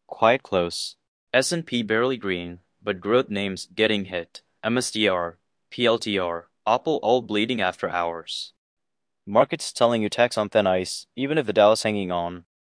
Quite close. S&P barely green, but growth names getting hit. MSTR, PLTR, Apple all bleeding after hours. Markets telling you tax on thin ice, even if the Dow is hanging on.